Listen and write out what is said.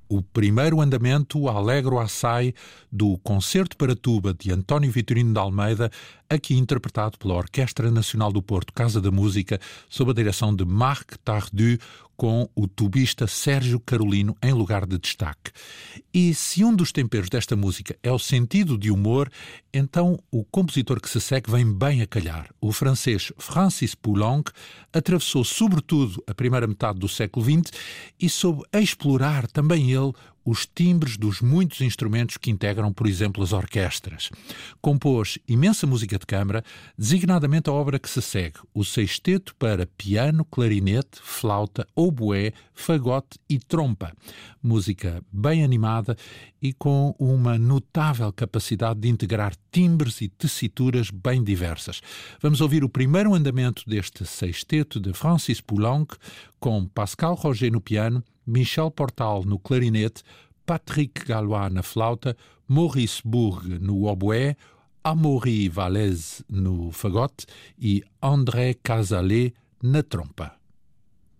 o primeiro andamento Allegro Assai do Concerto para Tuba de António Vitorino de Almeida, aqui interpretado pela Orquestra Nacional do Porto Casa da Música, sob a direção de Marc Tardu, com o tubista Sérgio Carolino em lugar de destaque. E se um dos temperos desta música é o sentido de humor, então o compositor que se segue vem bem a calhar. O francês Francis Poulenc atravessou sobretudo a primeira metade do século XX e soube explorar também ele os timbres dos muitos instrumentos que integram, por exemplo, as orquestras. Compôs imensa música de câmara, designadamente a obra que se segue, o sexteto para piano, clarinete, flauta, oboé, fagote e trompa. Música bem animada e com uma notável capacidade de integrar timbres e tessituras bem diversas. Vamos ouvir o primeiro andamento deste sexteto de Francis Poulenc, com Pascal Roger no piano, Michel Portal no clarinete, Patrick Gallois na flauta, Maurice Bourg no oboé, Amaury Valès no fagote e André Casalet na trompa.